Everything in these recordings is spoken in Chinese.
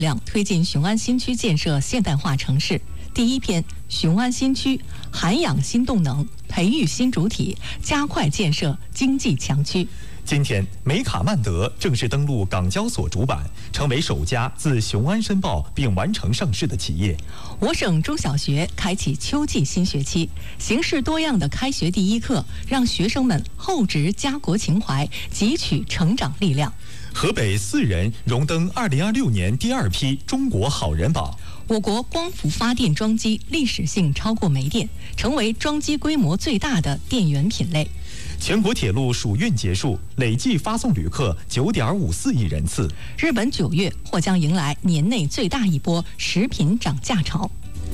量推进雄安新区建设现代化城市。第一篇，雄安新区涵养新动能，培育新主体，加快建设经济强区。 今天，美卡曼德正式登陆港交所主板，成为首家自雄安申报并完成上市的企业。 我省中小学开启秋季新学期，形式多样的开学第一课，让学生们厚植家国情怀，汲取成长力量。 河北4人荣登2026年第2批中国好人榜。 我国光伏发电装机历史性超过煤电，成为装机规模最大的电源品类。 全国铁路暑运结束，累计发送旅客9.54亿人次。 日本9月或将迎来年内最大一波食品涨价潮。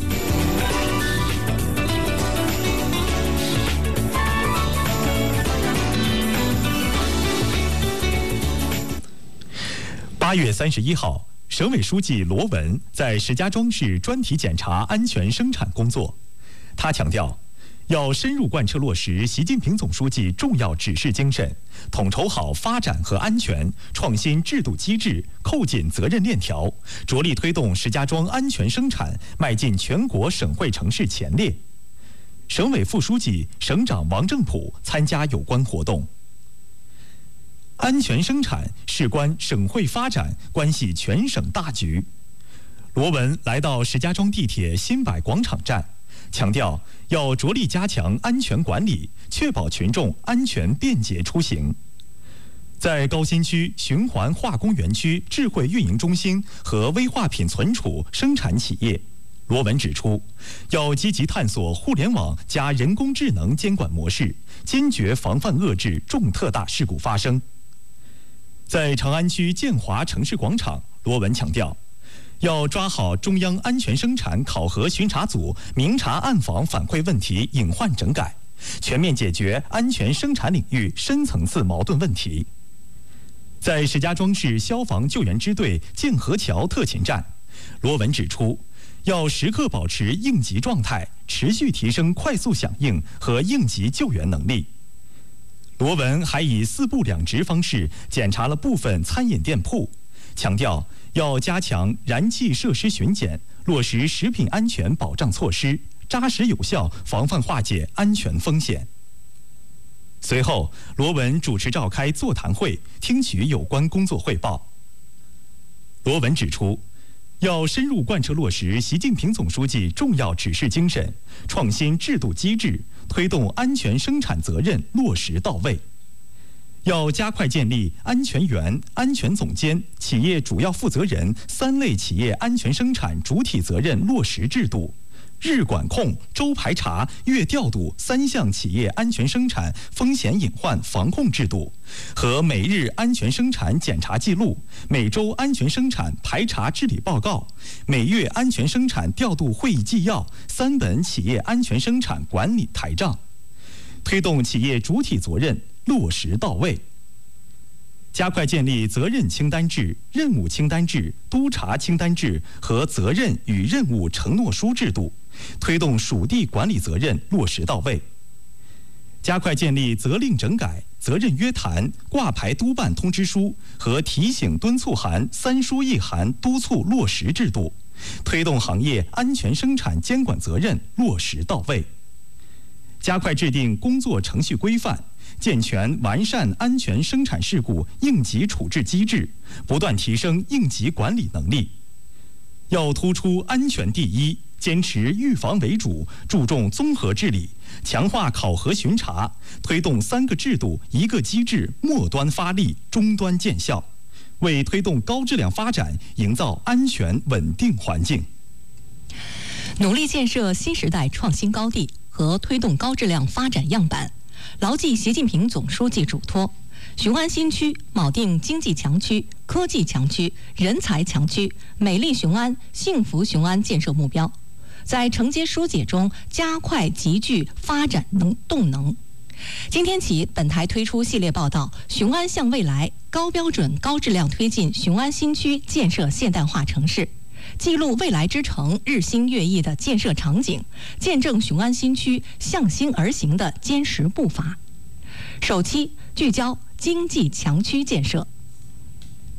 8月31号。省委书记罗文在石家庄市专题检查安全生产工作，他强调，要深入贯彻落实习近平总书记重要指示精神，统筹好发展和安全，创新制度机制，扣紧责任链条，着力推动石家庄安全生产迈进全国省会城市前列。省委副书记、省长王正普参加有关活动。安全生产事关省会发展，关系全省大局。罗文来到石家庄地铁新柏广场站，强调要着力加强安全管理，确保群众安全便捷出行。在高新区循环化工园区智慧运营中心和危化品存储生产企业，罗文指出，要积极探索互联网加人工智能监管模式，坚决防范遏制重特大事故发生。在长安区建华城市广场，罗文强调，要抓好中央安全生产考核巡查组明察暗访反馈问题隐患整改，全面解决安全生产领域深层次矛盾问题。在石家庄市消防救援支队建河桥特勤站，罗文指出，要时刻保持应急状态，持续提升快速响应和应急救援能力。罗文还以4部2值方式检查了部分餐饮店铺，强调要加强燃气设施巡检，落实食品安全保障措施，扎实有效防范化解安全风险。随后，罗文主持召开座谈会，听取有关工作汇报。罗文指出，要深入贯彻落实习近平总书记重要指示精神，创新制度机制，推动安全生产责任落实到位。要加快建立安全员、安全总监、企业主要负责人3类企业安全生产主体责任落实制度，日管控、周排查、月调度3项企业安全生产风险隐患防控制度和每日安全生产检查记录、每周安全生产排查治理报告、每月安全生产调度会议纪要3本企业安全生产管理台账，推动企业主体责任落实到位。加快建立责任清单制、任务清单制、督查清单制和责任与任务承诺书制度，推动属地管理责任落实到位。加快建立责令整改、责任约谈、挂牌督办通知书和提醒敦促函3书1函督促落实制度，推动行业安全生产监管责任落实到位。加快制定工作程序规范，健全完善安全生产事故应急处置机制，不断提升应急管理能力。要突出安全第一，坚持预防为主，注重综合治理，强化考核巡查，推动3个制度1个机制末端发力，终端见效，为推动高质量发展营造安全稳定环境。 努力建设新时代创新高地和推动高质量发展样板，牢记习近平总书记嘱托，雄安新区铆定经济强区、科技强区、人才强区、美丽雄安、幸福雄安建设目标，在承接疏解中加快集聚发展动能。今天起，本台推出系列报道《雄安向未来》，高标准、高质量推进雄安新区建设现代化城市。记录未来之城日新月异的建设场景，见证雄安新区向心而行的坚实步伐。首期聚焦经济强区建设。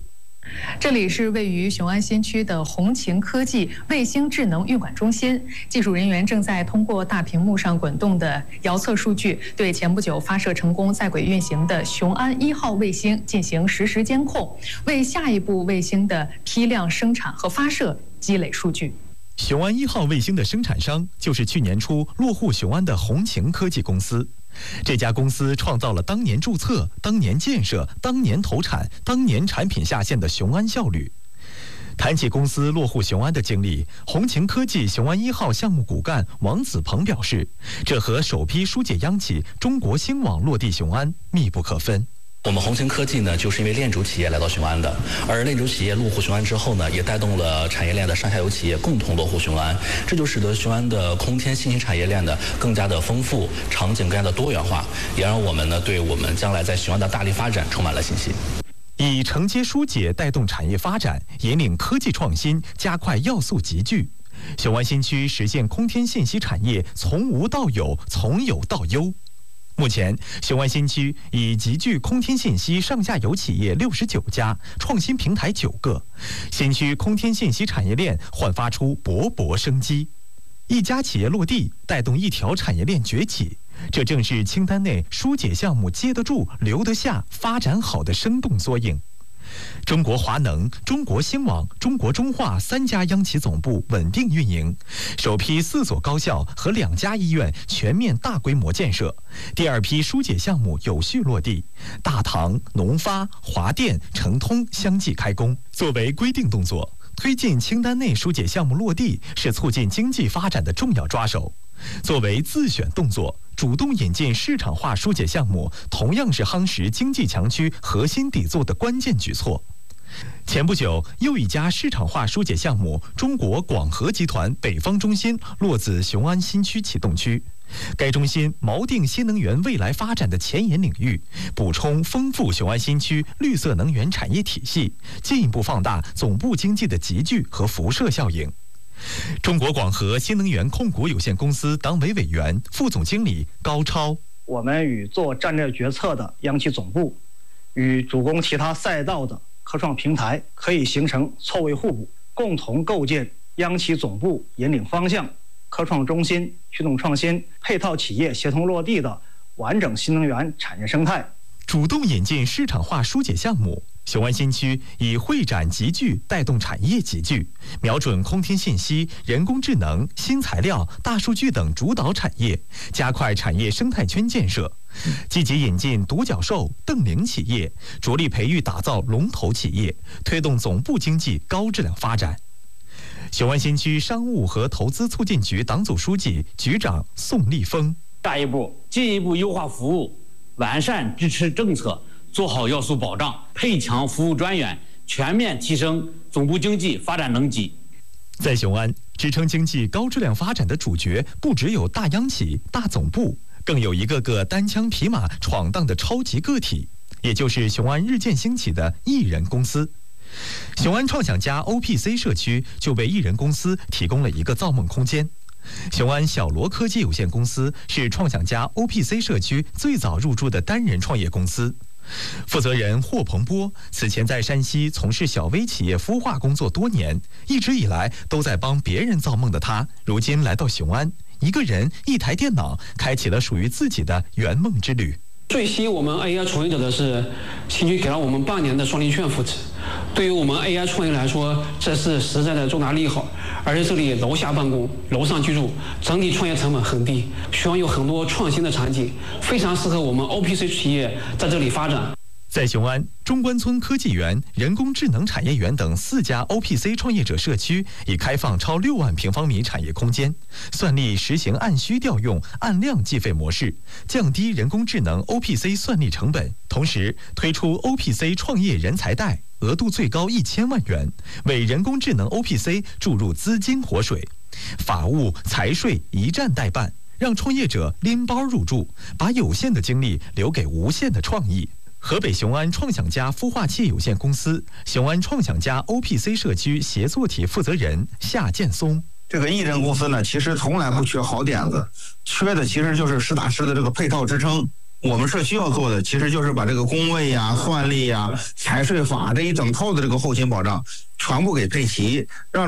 这里是位于雄安新区的红擎科技卫星智能运管中心，技术人员正在通过大屏幕上滚动的遥测数据，对前不久发射成功在轨运行的雄安1号卫星进行实时监控，为下一步卫星的批量生产和发射积累数据。 雄安1号卫星的生产商就是去年初落户雄安的红擎科技公司。这家公司创造了当年注册、当年建设、当年投产、当年产品下线的雄安效率。谈起公司落户雄安的经历，红擎科技雄安1号项目骨干王子鹏表示，这和首批疏解央企中国兴网落地雄安密不可分。 我们红擎科技呢，就是因为链主企业来到雄安的，而链主企业落户雄安之后呢，也带动了产业链的上下游企业共同落户雄安，这就使得雄安的空天信息产业链呢更加的丰富，场景更加的多元化，也让我们呢对我们将来在雄安的大力发展充满了信心。 以承接疏解带动产业发展，引领科技创新，加快要素集聚，雄安新区实现空天信息产业从无到有，从有到优。目前，雄安新区已集聚空天信息上下游企业69家，创新平台9个，新区空天信息产业链焕发出勃勃生机。一家企业落地，带动一条产业链崛起，这正是清单内疏解项目接得住、留得下、发展好的生动缩影。中国华能、中国兴网、中国中化3家央企总部稳定运营，首批4所高校和2家医院全面大规模建设，第2批疏解项目有序落地，大唐、农发、华电、成通相继开工。作为规定动作，推进清单内疏解项目落地是促进经济发展的重要抓手。作为自选动作，主动引进市场化疏解项目，同样是夯实经济强区核心底座的关键举措。前不久，又一家市场化疏解项目——中国广核集团北方中心落自雄安新区启动区。该中心锚定新能源未来发展的前沿领域，补充丰富雄安新区绿色能源产业体系，进一步放大总部经济的集聚和辐射效应。中国广核新能源控股有限公司党委委员、副总经理高超： 我们与做战略决策的央企总部，与主攻其他赛道的科创平台，可以形成错位互补，共同构建央企总部引领方向、科创中心驱动创新、配套企业协同落地的完整新能源产业生态。 主动引进市场化疏解项目，雄安新区以会展集聚带动产业集聚，瞄准空天信息、人工智能、新材料、大数据等主导产业，加快产业生态圈建设，积极引进独角兽、瞪羚企业，着力培育打造龙头企业，推动总部经济高质量发展。雄安新区商务和投资促进局党组书记、局长宋立峰： 下一步进一步优化服务，完善支持政策，做好要素保障，配强服务专员，全面提升总部经济发展能级。 在雄安，支撑经济高质量发展的主角不只有大央企、大总部，更有一个个单枪匹马闯荡的超级个体，也就是雄安日渐兴起的艺人公司。雄安创想家 OPC 社区就为艺人公司提供了一个造梦空间。雄安小罗科技有限公司是创想家 OPC 社区最早入驻的单人创业公司。负责人霍鹏波此前在山西从事小微企业孵化工作多年，一直以来都在帮别人造梦的他，如今来到雄安，一个人一台电脑，开启了属于自己的圆梦之旅。 最吸引我们 AI 创业者的是，新区给了我们半年的双离券扶持。对于我们 AI 创业来说，这是实在的重大利好。而且这里楼下办公、楼上居住，整体创业成本很低，雄安有很多创新的场景，非常适合我们 OPC 企业在这里发展。 在雄安、中关村科技园、人工智能产业园等4家 OPC 创业者社区已开放超6万平方米产业空间，算力实行按需调用、按量计费模式，降低人工智能 OPC 算力成本。同时推出 OPC 创业人才贷，额度最高1000万元，为人工智能 OPC 注入资金活水，法务、财税一站代办，让创业者拎包入驻，把有限的精力留给无限的创意。河北雄安创想家孵化器有限公司雄安创想家 OPC 社区协作体负责人夏建松： 这个艺人公司呢，其实从来不缺好点子，缺的其实就是实打实的这个配套支撑。 我们社需要做的，其实就是把这个工位呀、算力呀、财税法这一整套的这个后勤保障全部给配齐，让